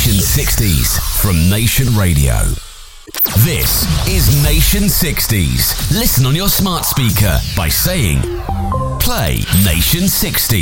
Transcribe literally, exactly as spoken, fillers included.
Nation sixties from Nation Radio. This is Nation sixties. Listen on your smart speaker by saying, play Nation sixty.